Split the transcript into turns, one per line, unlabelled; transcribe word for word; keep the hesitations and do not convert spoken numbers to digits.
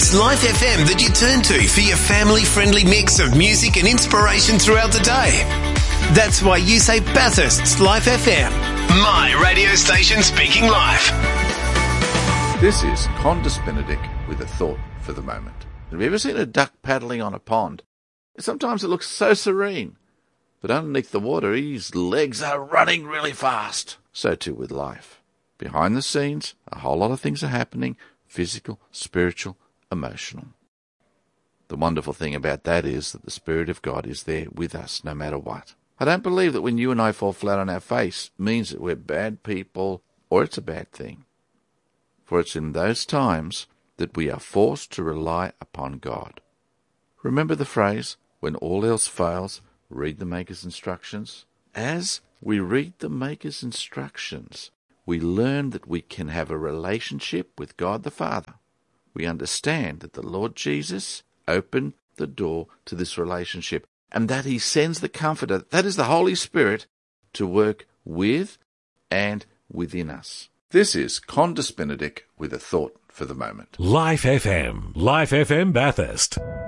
It's Life F M that you turn to for your family-friendly mix of music and inspiration throughout the day. That's why you say Bathurst's Life F M. My radio station speaking life.
This is Condis Benedict with a thought for the moment. Have you ever seen a duck paddling on a pond? Sometimes it looks so serene, but underneath the water his legs are running really fast. So too with life. Behind the scenes, a whole lot of things are happening, physical, spiritual, emotional. The wonderful thing about that is that the Spirit of God is there with us no matter what. I don't believe that when you and I fall flat on our face means that we're bad people or it's a bad thing. For it's in those times that we are forced to rely upon God. Remember the phrase, when all else fails, read the Maker's instructions? As we read the Maker's instructions, we learn that we can have a relationship with God the Father. We understand that the Lord Jesus opened the door to this relationship and that he sends the Comforter, that is the Holy Spirit, to work with and within us. This is Condis Benedict with a thought for the moment.
Life F M. Life F M Bathurst.